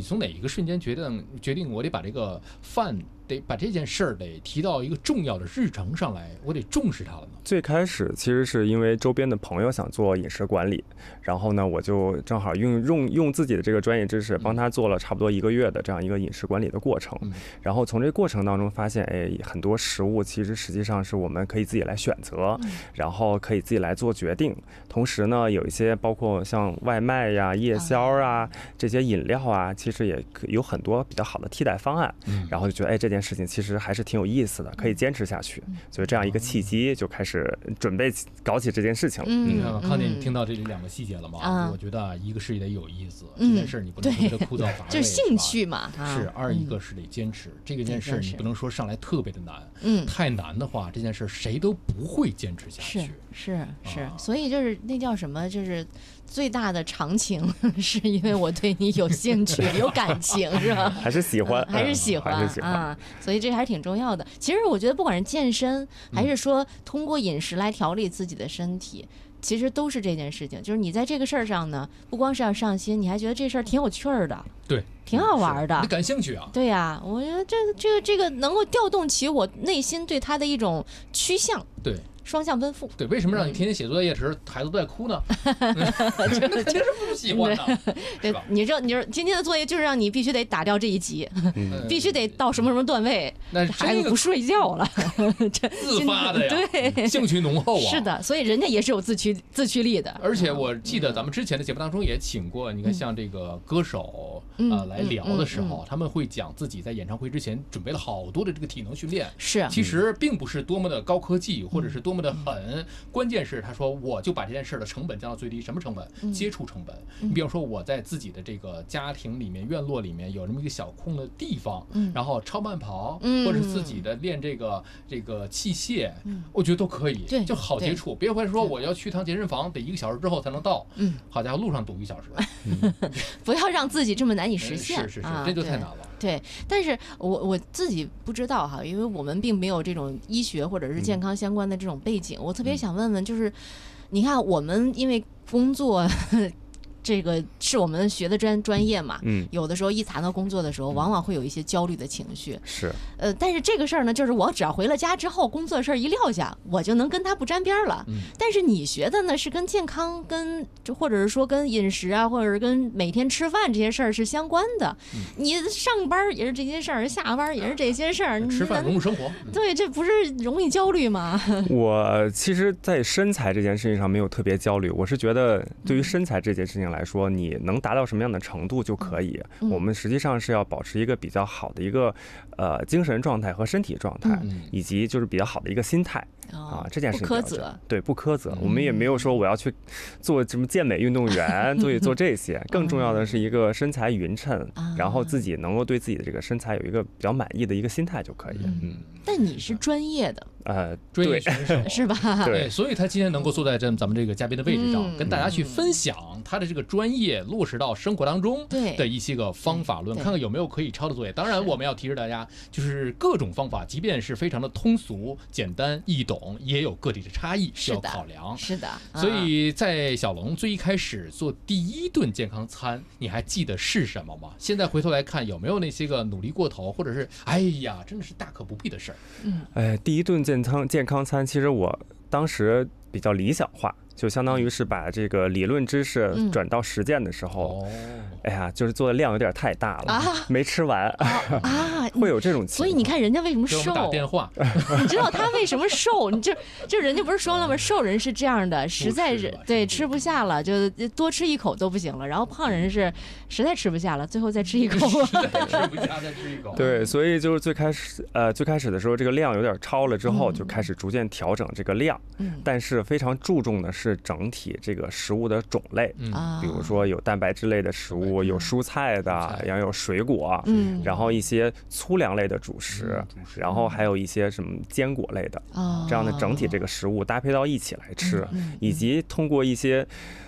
从哪一个瞬间决定我得把这个饭得把这件事儿得提到一个重要的日程上来，我得重视它了呢？ 最开始其实是因为周边的朋友想做饮食管理，然后呢，我就正好用自己的这个专业知识帮他做了差不多1个月的这样一个饮食管理的过程。然后从这个过程当中发现，很多食物其实实际上是我们可以自己来选择，然后可以自己来做决定。同时呢，有一些包括像外卖呀、夜宵啊这些饮料啊，其实也有很多比较好的替代方案。然后就觉得，这件事情其实还是挺有意思的，可以坚持下去。所以这样一个契机，就开始准备搞起这件事情了。 你看康姐，你听到这2个细节了吗？我觉得一个是得有意思，这件事你不能说枯燥乏味， 就是兴趣嘛。 是2一个是得坚持，这件事你不能说上来特别的难，太难的话，这件事谁都不会坚持下去。 是，所以就是那叫什么，就是最大的长情，是因为我对你有兴趣、有感情，是吧？ 还是喜欢， 还是喜欢啊！所以这还是挺重要的。其实我觉得，不管是健身，还是说通过饮食来调理自己的身体，其实都是这件事情。就是你在这个事儿上呢，不光是要上心，你还觉得这事儿挺有趣儿的， 对， 挺好玩的， 你感兴趣啊？ 对呀，我觉得这个能够调动起我内心对它的一种趋向。 对。 双向奔赴。 对，为什么让你天天写作业时孩子都在哭呢？这肯定是不喜欢的。 对，你说今天的作业就是让你必须得打掉这一集，必须得到什么什么段位， 那孩子不睡觉了， 自发的呀， 对， 兴趣浓厚啊。 是的，所以人家也是有自驱力的。 而且我记得咱们之前的节目当中也请过，你看像这个歌手来聊的时候，他们会讲自己在演唱会之前准备了好多的这个体能训练。 是， 其实并不是多么的高科技，或者是多么的狠，关键是他说我就把这件事的成本降到最低，什么成本？接触成本。你比方说我在自己的这个家庭里面、院落里面有这么一个小空的地方，然后超慢跑，或者是自己的练这个器械，我觉得都可以，就好接触。别会说我要去趟健身房，得1个小时之后才能到，好家伙，路上堵1小时， 不要让自己这么难以实现， 是，这就太难了。 对，但是我自己不知道哈，因为我们并没有这种医学或者是健康相关的这种背景，我特别想问问，就是你看我们因为工作。这个是我们学的专业嘛，有的时候一谈到工作的时候，往往会有一些焦虑的情绪。 是， 但是这个事儿呢，就是我只要回了家之后，工作事儿一撂下，我就能跟他不沾边了。但是你学的呢，是跟健康、或者是说跟饮食啊，或者是跟每天吃饭这些事儿是相关的。你上班也是这些事儿，下班也是这些事儿， 吃饭融入生活。 对，这不是容易焦虑吗？ 我其实，在身材这件事情上没有特别焦虑，我是觉得对于身材这件事情来说，你能达到什么样的程度就可以。我们实际上是要保持一个比较好的一个精神状态和身体状态，以及就是比较好的一个心态啊。这件事情不苛责， 对，不苛责。我们也没有说我要去做什么健美运动员，做这些。更重要的是一个身材匀称，然后自己能够对自己的这个身材有一个比较满意的一个心态就可以。 但你是专业的。 专业选手是吧？ 对， 所以他今天能够坐在咱们这个嘉宾的位置上，跟大家去分享他的这个专业落实到生活当中的一些个方法论，看看有没有可以抄的作业。当然，我们要提示大家，就是各种方法，即便是非常的通俗、简单易懂，也有个体的差异需要考量。 是的， 所以在小龙最一开始做第1顿健康餐，你还记得是什么吗？现在回头来看，有没有那些个努力过头，或者是哎呀，真的是大可不必的事儿？ 第1顿健康餐，其实我当时比较理想化，就相当于是把这个理论知识转到实践的时候，哎呀，就是做的量有点太大了，没吃完会有这种情况。 所以你看人家为什么瘦？ 给我们打电话， 你知道他为什么瘦？你就人家不是说了吗？瘦人是这样的，实在是对吃不下了，就多吃1口都不行了。然后胖人是实在吃不下了，最后再吃1口， 实在吃不下再吃1口。 对，所以就是最开始的时候，这个量有点超了之后，就开始逐渐调整这个量。但是非常注重的是整体这个食物的种类，比如说有蛋白质类的食物，有蔬菜的，然后有水果，然后一些粗粮类的主食，然后还有一些什么坚果类的，这样的整体这个食物搭配到一起来吃，以及通过一些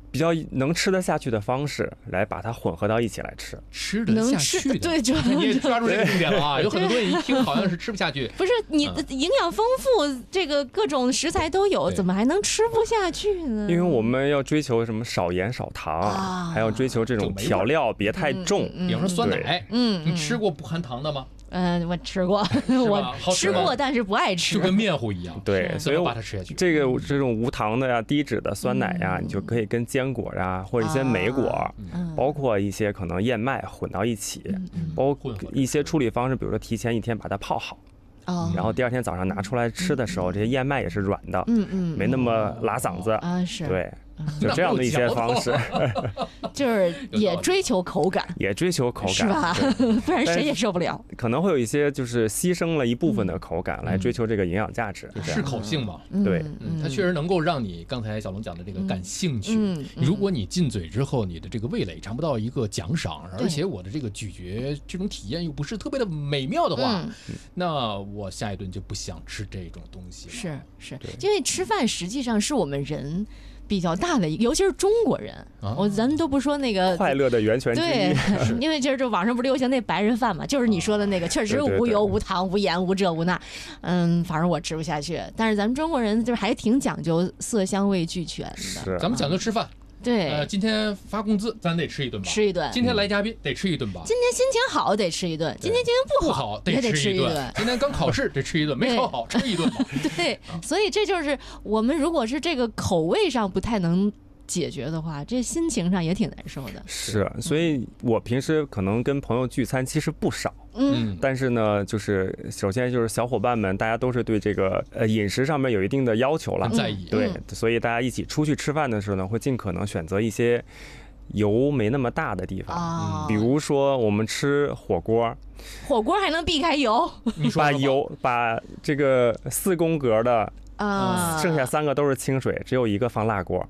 比较能吃得下去的方式来把它混合到一起来吃， 吃得下去的。 对， 你也抓住这个重点了啊！有很多东西一听好像是吃不下去， 不是你的营养丰富，这个各种食材都有，怎么还能吃不下去呢？ 因为我们要追求什么少盐少糖，还要追求这种调料别太重， 比方说酸奶，你吃过不含糖的吗？ 我吃过，我吃过，但是不爱吃， 就跟面糊一样。 对，所以把它吃下去。 这种无糖的呀、低脂的酸奶呀，你就可以跟坚果呀，或者一些莓果，包括一些可能燕麦混到一起，包括一些处理方式，比如说提前1天把它泡好。然后第2天早上拿出来吃的时候，这些燕麦也是软的，没那么拉嗓子啊，是对。就这样的一些方式， 就是也追求口感， 也追求口感， 是吧？不然谁也受不了。 可能会有一些就是牺牲了一部分的口感来追求这个营养价值， 适口性嘛。 对， 它确实能够让你刚才小龙讲的这个感兴趣。如果你进嘴之后，你的这个味蕾尝不到一个奖赏，而且我的这个咀嚼这种体验又不是特别的美妙的话，那我下一顿就不想吃这种东西了。 是，因为吃饭实际上是我们人比较大的，尤其是中国人，咱们都不说那个快乐的源泉之一。 对，因为就是网上不流行那白人饭嘛，就是你说的那个，确实无油、无糖、无盐、无这无那，反正我吃不下去。但是咱们中国人就是还挺讲究色香味俱全的， 是咱们讲究吃饭。 对， 今天发工资，咱得吃一顿吧？ 吃一顿。 今天来嘉宾得吃一顿吧？ 今天心情好得吃一顿，今天心情不好得吃一顿。今天刚考试得吃一顿，没考好吃一顿吧？ 对，所以这就是我们如果是这个口味上不太能解决的话，这心情上也挺难受的。 是，所以我平时可能跟朋友聚餐其实不少，但是呢，就是首先就是小伙伴们大家都是对这个饮食上面有一定的要求了， 很在意， 对，所以大家一起出去吃饭的时候呢，会尽可能选择一些油没那么大的地方，比如说我们吃火锅还能避开油， 把这个4宫格的。剩下3个都是清水，只有1个放辣锅。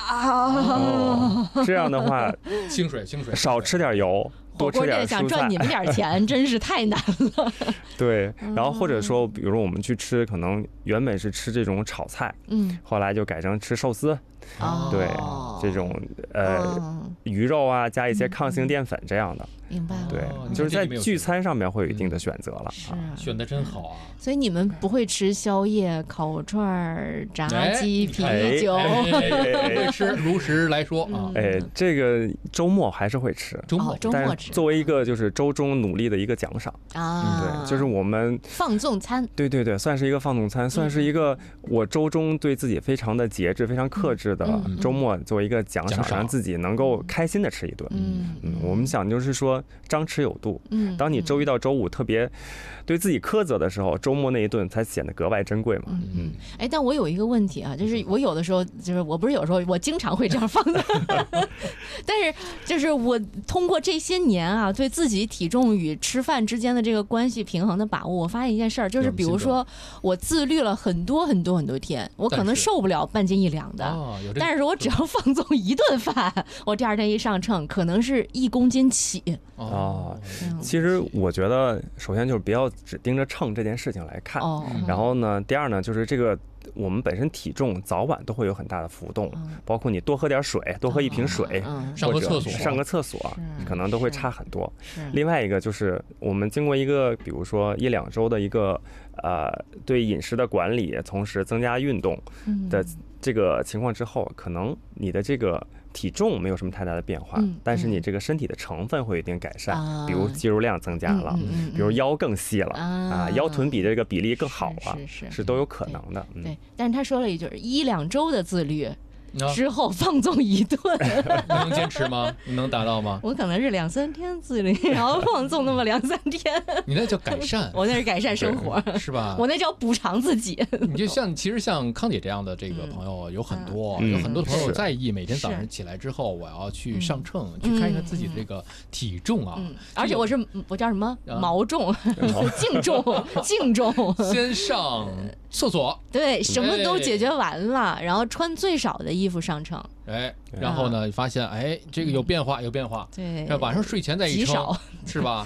这样的话， 清水， 少吃点油，多吃点蔬菜。 想赚你们点钱，真是太难了。 对，然后或者说，比如说我们去吃，可能原本是吃这种炒菜，后来就改成吃寿司。对，这种鱼肉啊，加一些抗性淀粉这样的。 明白了， 对，就是在聚餐上面会有一定的选择了。 是， 选的真好啊！ 所以你们不会吃宵夜、烤串、炸鸡、啤酒？ 会吃，如实来说啊。 这个周末还是会吃， 周末吃， 作为一个就是周中努力的一个奖赏啊。对，就是我们放纵餐。 对，算是一个放纵餐，算是一个我周中对自己非常的节制、非常克制的周末作为一个奖赏，让自己能够开心的吃一顿。我们想就是说张弛有度。当你周一到周五特别对自己苛责的时候，周末那一顿才显得格外珍贵嘛。 但我有一个问题啊，就是我有的时候就是我不是有时候我经常会这样放纵，但是就是我通过这些年啊，对自己体重与吃饭之间的这个关系平衡的把握，我发现一件事儿，就是比如说我自律了很多天，我可能瘦不了半斤1两的，但是我只要放纵一顿饭，我第2天一上称，可能是1公斤起。 其实我觉得首先就是不要只盯着秤这件事情来看，然后呢，第二呢，就是这个我们本身体重早晚都会有很大的浮动，包括你多喝点水，多喝1瓶水， 上个厕所，可能都会差很多。另外一个就是我们经过一个比如说1、2周的一个对饮食的管理，同时增加运动的这个情况之后，可能你的这个体重没有什么太大的变化，但是你这个身体的成分会有一定改善，比如肌肉量增加了，比如腰更细了腰臀比这个比例更好了，是都有可能的。 对，但是他说了一句1、2周的自律之后放纵一顿， 你能坚持吗？你能达到吗？ 我可能是2、3天自律，然后放纵那么2、3天。 你那叫改善， 我那是改善生活， 是吧？ 我那叫补偿自己。 你就其实像康姐这样的这个朋友有很多，有很多朋友在意每天早上起来之后，我要去上秤，去看一看自己的这个体重啊。 而且我叫什么毛重、净重， 先上厕所， 对，什么都解决完了，然后穿最少的衣服上秤， 然后呢，发现这个有变化， 对， 晚上睡前再一称，是吧？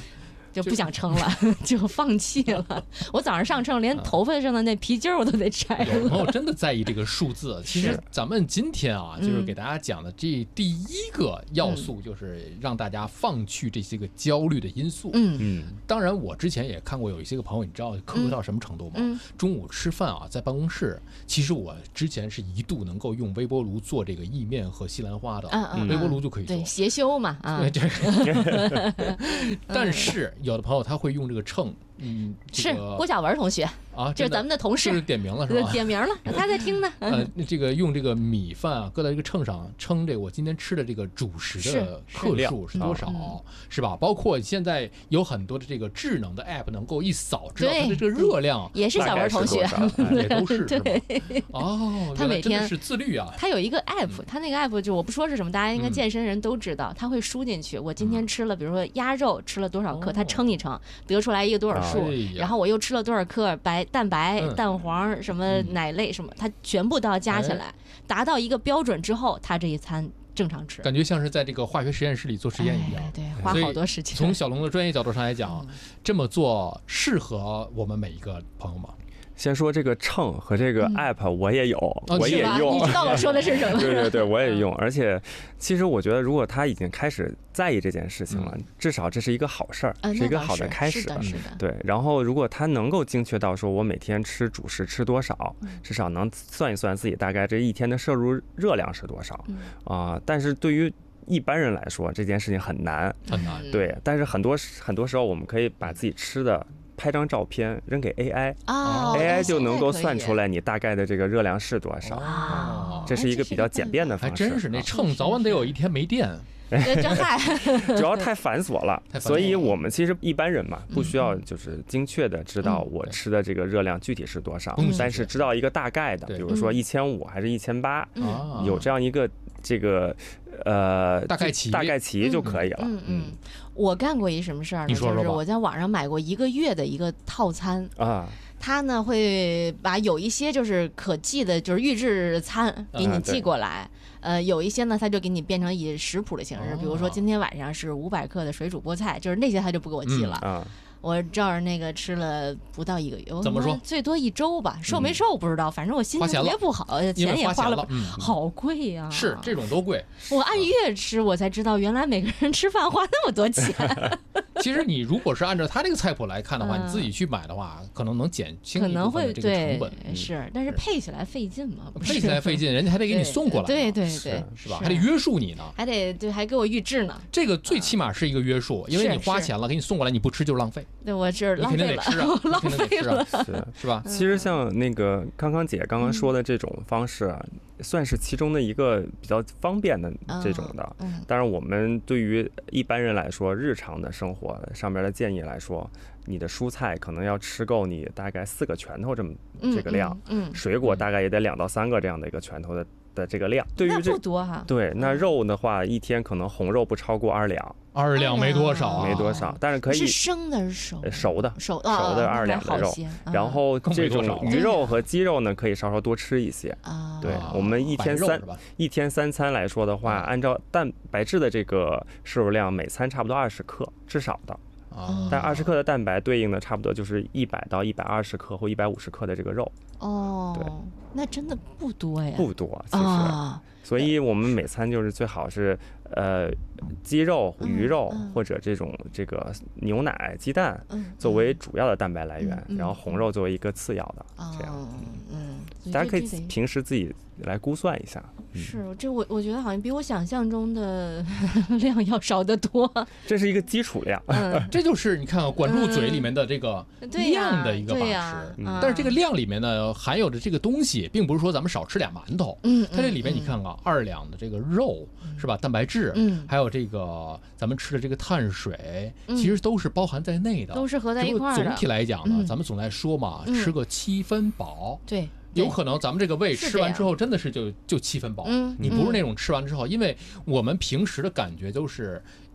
就不想称了，就放弃了。我早上上秤，连头发上的那皮筋我都得摘了。 有朋友真的在意这个数字。其实咱们今天啊，就是给大家讲的这第一个要素，就是让大家放去这些个焦虑的因素。当然，我之前也看过有一些个朋友，你知道苛刻到什么程度吗？中午吃饭啊，在办公室，其实我之前是一度能够用微波炉做这个意面和西兰花的，微波炉就可以做。 对，邪修嘛啊。 但是有的朋友他会用这个秤。 是郭晓文同学啊， 这是咱们的同事， 点名了是吧？ 点名了，他在听呢。 这个用这个米饭啊，搁在这个秤上称这个我今天吃的这个主食的克数是多少，是吧？包括现在有很多的这个智能的 app 能够一扫知道它的这个热量， 也是小文同学， 也都是对。 哦， 他每天是自律啊。 他有一个 app，他那个 app 就我不说是什么，大家应该健身人都知道，他会输进去我今天吃了，比如说鸭肉吃了多少克，他称一称，得出来一个多少数，然后我又吃了多少克蛋白、蛋黄什么奶类什么，它全部都要加起来，达到一个标准之后，它这一餐正常吃。 感觉像是在这个化学实验室里做实验一样， 对，花好多时间。 从小龙的专业角度上来讲，这么做适合我们每一个朋友吗？ 先说这个秤和这个 app 我也有，我也用。 你知道我说的是什么？ 对，我也用。而且，其实我觉得，如果他已经开始在意这件事情了，至少这是一个好事儿，是一个好的开始。 是的。 对。然后，如果他能够精确到说我每天吃主食吃多少，至少能算一算自己大概这一天的摄入热量是多少但是对于一般人来说，这件事情很难。对。但是很多时候，我们可以把自己吃的拍张照片扔给 AI，AI 就能够算出来你大概的这个热量是多少。这是一个比较简便的方式。 还真是，那秤早晚得有一天没电。 主要太繁琐了，所以我们其实一般人嘛，不需要就是精确的知道我吃的这个热量具体是多少，但是知道一个大概的，比如说1500还是1800，有这样一个这个大概齐就可以了。 我干过一什么事儿呢？就是我在网上买过1个月的一个套餐啊。他呢会把有一些就是可寄的，就是预制餐给你寄过来，有一些呢他就给你变成以食谱的形式，比如说今天晚上是500克的水煮菠菜，就是那些他就不给我寄了。我照着那个吃了不到1个月， 怎么说？ 最多1周吧，瘦没瘦不知道，反正我心情特别不好，钱也花了，好贵呀！ 是这种都贵。 我按月吃，我才知道原来每个人吃饭花那么多钱。 其实你如果是按照他这个菜谱来看的话，你自己去买的话，可能能减轻一部分的这个成本。 是，但是配起来费劲嘛？ 配起来费劲，人家还得给你送过来， 对， 是吧？还得约束你呢， 还给我预制呢。 这个最起码是一个约束，因为你花钱了，给你送过来，你不吃就是浪费。 对，我是浪费了， 浪费了， 是吧？ 其实像那个康康姐刚刚说的这种方式啊，算是其中的一个比较方便的这种的。当然，我们对于一般人来说，日常的生活上面的建议来说，你的蔬菜可能要吃够你大概4个拳头这个量，水果大概也得2到3个这样的一个拳头的这个量。对于这不多哈。 对，那肉的话，一天可能红肉不超过2两。 2两没多少， 但是可以是生的是熟的熟的2两的肉，然后这种鱼肉和鸡肉呢，可以稍多吃一些。对，我们一天3餐来说的话，按照蛋白质的这个摄入量，每餐差不多20克，至少的。但20克的蛋白对应的差不多就是100到120克或150克的这个肉。对， 那真的不多呀。 不多，其实。所以我们每餐就是最好是鸡肉、鱼肉或者这个牛奶、鸡蛋作为主要的蛋白来源，然后红肉作为一个次要的，这样。大家可以平时自己来估算一下。 是，这我觉得好像比我想象中的量要少得多。 这是一个基础量， 这就是你看管住嘴里面的这个量的一个把持。但是这个量里面呢，含有的这个东西，并不是说咱们少吃俩馒头。它这里面你看看2两的这个肉是吧？蛋白质，还有这个咱们吃的这个碳水，其实都是包含在内的， 都是合在一块的。 总体来讲呢，咱们总在说嘛，吃个7分饱。 对。 有可能咱们这个胃吃完之后真的是就7分饱，你不是那种吃完之后，因为我们平时的感觉都是，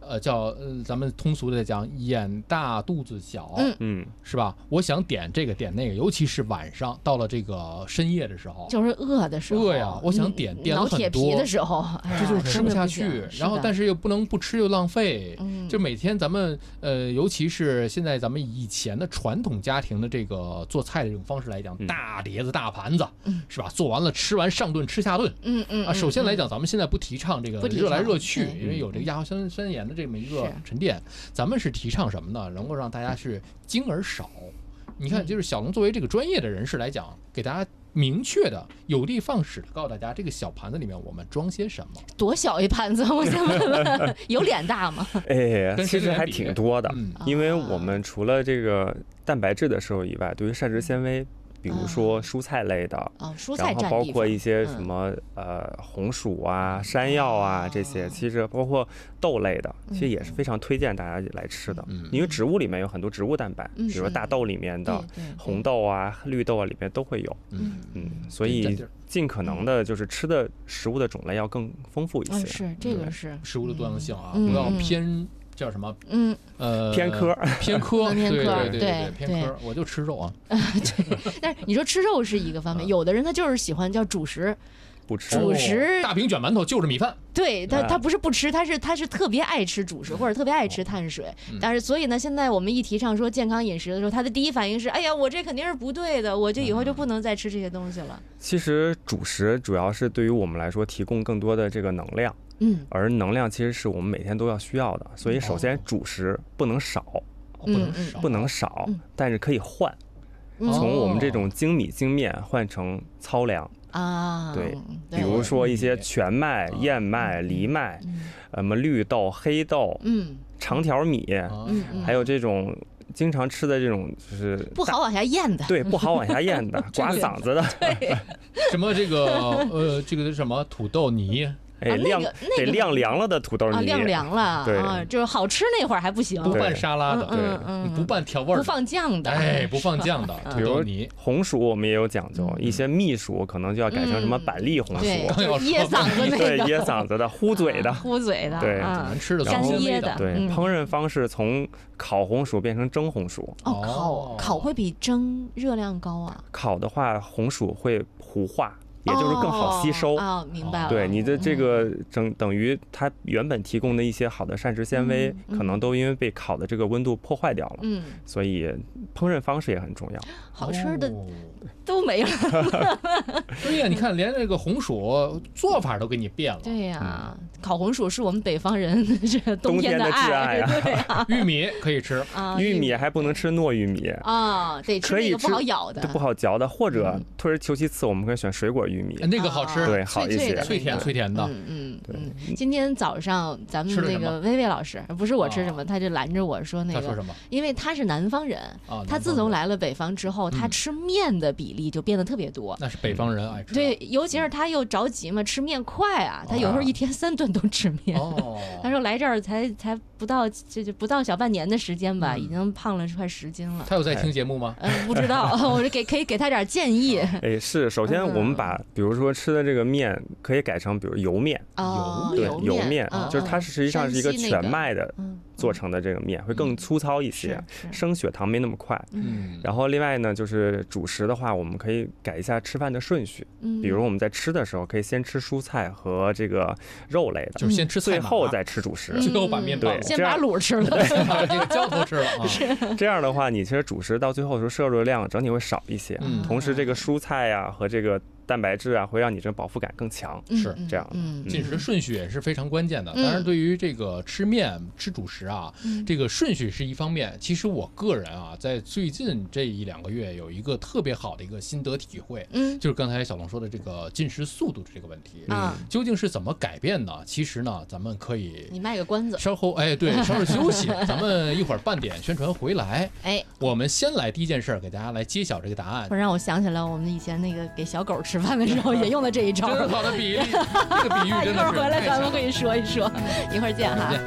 咱们通俗的讲，眼大肚子小，是吧？我想点这个点那个，尤其是晚上到了这个深夜的时候， 就是饿的时候， 饿呀，我想点了很多， 脑铁皮的时候， 这就是吃不下去。然后但是又不能不吃又浪费，就每天咱们尤其是现在咱们以前的传统家庭的这个做菜的这种方式来讲，大碟子大盘子，是吧？做完了吃完上顿吃下顿，首先来讲，咱们现在不提倡这个热来热去，因为有这个亚硝酸盐的这么一个沉淀，咱们是提倡什么呢？能够让大家是精而少。你看，就是小龙作为这个专业的人士来讲，给大家明确的有的放矢的告诉大家，这个小盘子里面我们装些什么。 多小一盘子？我想问问，有脸大吗？ 其实还挺多的，因为我们除了这个蛋白质的摄入以外，对于膳食纤维，比如说蔬菜类的， 蔬菜然后包括一些什么红薯啊、山药啊这些，其实包括豆类的，其实也是非常推荐大家来吃的。因为植物里面有很多植物蛋白，比如说大豆里面的红豆啊、绿豆啊里面都会有。所以尽可能的就是吃的食物的种类要更丰富一些。 是这个是食物的多样性啊，不要偏。叫什么？ 偏科， 对，偏科，我就吃肉啊。 对，但是你说吃肉是一个方面，有的人他就是喜欢叫主食。 不吃主食， 大饼卷馒头就是米饭。 对他不是不吃，他是特别爱吃主食或者特别爱吃碳水。但是所以呢，现在我们一提倡说健康饮食的时候，他的第一反应是，哎呀，我这肯定是不对的，我就以后就不能再吃这些东西了。 其实主食主要是对于我们来说提供更多的这个能量。而能量其实是我们每天都要需要的，所以首先主食不能少，不能少，但是可以换，从我们这种精米精面换成糙粮啊，对，比如说一些全麦、燕麦、藜麦，什么绿豆、黑豆，长条米，还有这种经常吃的这种就是不好往下咽的， 对，不好往下咽的，刮嗓子的， 什么这个这个什么土豆泥。 得晾凉了的土豆泥， 晾凉了， 对， 就是好吃那会儿还不行， 不拌沙拉的，对，不拌调味的， 不放酱的， 不放酱的土豆泥。 红薯我们也有讲究，一些蜜薯可能就要改成什么板栗红薯， 噎嗓子那个， 对，噎嗓子的，糊嘴的，对， 难吃的， 干噎的， 对，烹饪方式从烤红薯变成蒸红薯， 烤会比蒸热量高啊？ 烤的话，红薯会糊化。也就是更好吸收明白了。 对你的这个等于它原本提供的一些好的膳食纤维，可能都因为被烤的这个温度破坏掉了。所以烹饪方式也很重要。 好吃的都没了。 对呀，你看连这个红薯做法都给你变了。 对呀，烤红薯是我们北方人这冬天的挚爱啊。 玉米可以吃玉米还不能吃糯玉米啊，得吃那个不好咬的、 不好嚼的，或者退而求其次，我们可以选水果玉米， 那个好吃， 对，好一些， 脆甜的。 对。 今天早上咱们那个薇薇老师，不是我吃什么，他就拦着我说那个， 他说什么？ 因为他是南方人，他自从来了北方之后，他吃面的比例就变得特别多。 那是北方人爱吃。 对，尤其是他又着急嘛，吃面快啊，他有时候一天3顿都吃面。他说来这儿才不到小半年的时间吧，已经胖了快10斤了。 他有在听节目吗？ 不知道，我就可以给他点建议。 是，首先我们把比如说吃的这个面可以改成比如油面，油面，就是它实际上是一个全麦的做成的这个面，会更粗糙一些，升血糖没那么快。然后另外呢，就是主食的话，我们可以改一下吃饭的顺序，比如我们在吃的时候可以先吃蔬菜和这个肉类的， 就是先吃菜， 最后再吃主食， 最后把面对， 先把卤吃了， 先把这个浇头吃了啊。 这样的话，你其实主食到最后的时候摄入量整体会少一些，同时这个蔬菜呀和这个蛋白质啊，会让你这个饱腹感更强， 是这样。 进食的顺序也是非常关键的。当然，对于这个吃面、吃主食啊，这个顺序是一方面。其实我个人啊，在最近这1-2个月有一个特别好的一个心得体会，就是刚才小龙说的这个进食速度这个问题究竟是怎么改变呢？其实呢，咱们可以你卖个关子， 稍后稍事休息，咱们一会儿半点宣传回来。我们先来第一件事给大家来揭晓这个答案。 让我想起来我们以前那个给小狗吃饭的时候也用的这一招， 真好的比喻，这个比喻真的是。一会儿回来咱们可以说一说，一会儿见哈。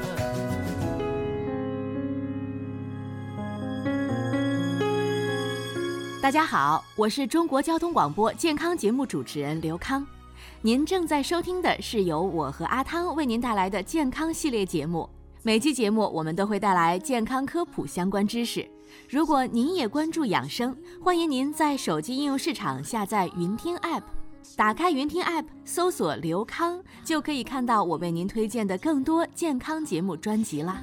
大家好，我是中国交通广播健康节目主持人刘康，您正在收听的是由我和阿汤为您带来的健康系列节目。 每期节目我们都会带来健康科普相关知识。如果您也关注养生，欢迎您在手机应用市场下载云听 App， 打开云听 App， 搜索刘康，就可以看到我为您推荐的更多健康节目专辑啦。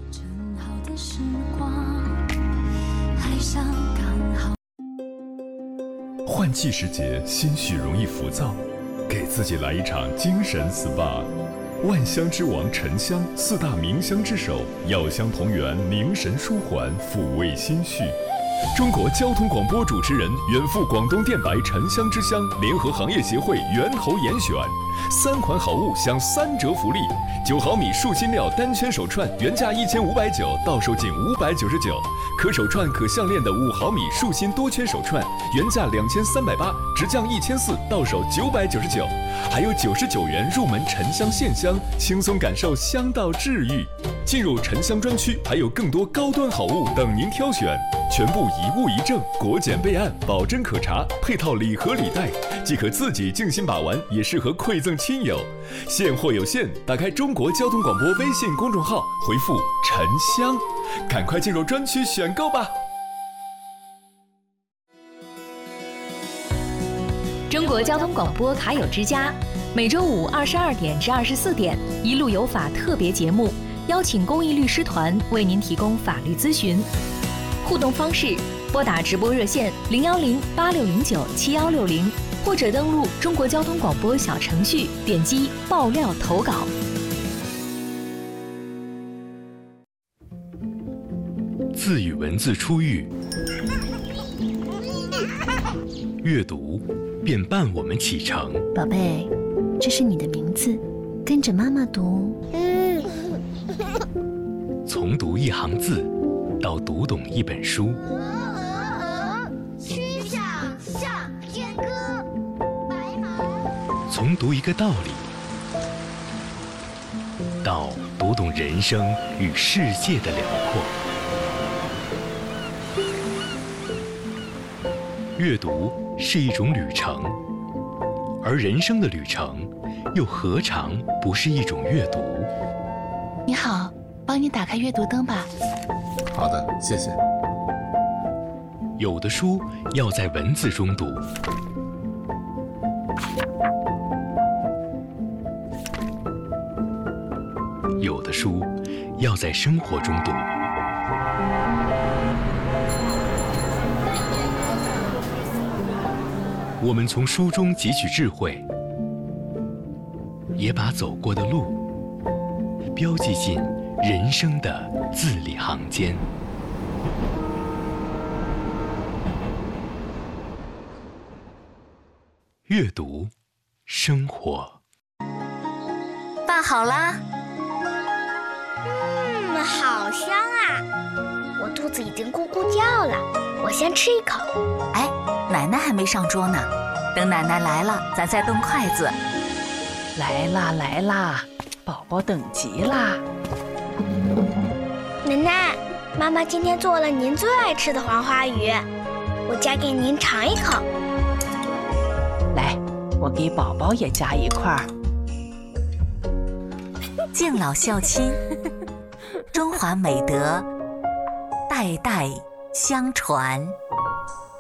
换季时节，心绪容易浮躁，给自己来一场精神 SPA。万香之王沉香，4大名香之首，药香同源，凝神舒缓，抚慰心绪。中国交通广播主持人远赴广东电白沉香之乡联合行业协会源头严选，3款好物享3折福利：9毫米树心料单圈手串原价1590，到手仅599；可手串可项链的5毫米树心多圈手串原价2380，直降1400，到手999。还有99元入门沉香线香，轻松感受香道治愈。进入沉香专区，还有更多高端好物等您挑选，全部一物一证，国检备案，保真可查，配套礼盒礼袋，既可自己静心把玩，也适合馈赠亲友。现货有限，打开中国交通广播微信公众号，回复沉香，赶快进入专区选购吧。 中国交通广播卡友之家，每周五22点至24点，一路有法特别节目，邀请公益律师团为您提供法律咨询。互动方式：拨打直播热线010-8609-7160，或者登录中国交通广播小程序，点击爆料投稿。 字与文字初遇，阅读便伴我们启程。 宝贝，这是你的名字，跟着妈妈读。 从读一行字到读懂一本书， 曲项向天歌，白马。 从读一个道理到读懂人生与世界的辽阔。阅读是一种旅程，而人生的旅程又何尝不是一种阅读？ 你好，帮你打开阅读灯吧。 好的，谢谢。 有的书要在文字中读，有的书要在生活中读。我们从书中汲取智慧，也把走过的路标记进人生的字里行间。阅读，生活。 饭好啦。 好香啊！我肚子已经咕咕叫了，我先吃一口。 哎，奶奶还没上桌呢，等奶奶来了，咱再动筷子。 来啦来啦，宝宝等急啦。 奶奶，妈妈今天做了您最爱吃的黄花鱼，我夹给您尝一口。 来，我给宝宝也夹一块。 敬老孝亲，中华美德代代相传。